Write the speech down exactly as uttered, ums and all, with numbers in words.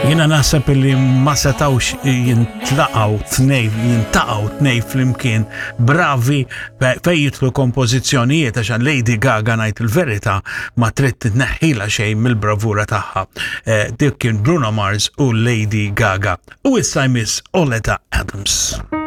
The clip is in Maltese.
Jina naħseb li ma setawx jintlaqaw tnej, jintaqaw tnej flimkien bravi fej jitlu kompożizzjonijiet għax Lady Gaga ngħid il-verità ma trid tneħħilha xejn mill-bravura tagħha. Dik kien Bruno Mars u Lady Gaga. U issa jmiss Oleta Adams.